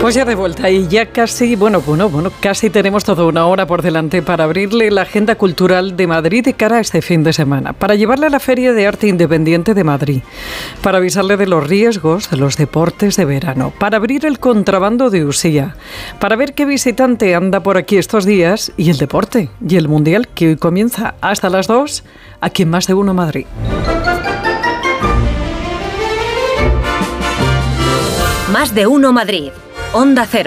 Pues ya de vuelta y ya casi, casi tenemos toda una hora por delante para abrirle la agenda cultural de Madrid de cara a este fin de semana, para llevarle a la Feria de Arte Independiente de Madrid, para avisarle de los riesgos de los deportes de verano, para abrir el contrabando de Usía, para ver qué visitante anda por aquí estos días y el deporte y el Mundial que hoy comienza hasta las 2 aquí en Más de Uno Madrid. Más de Uno Madrid. Onda Cero.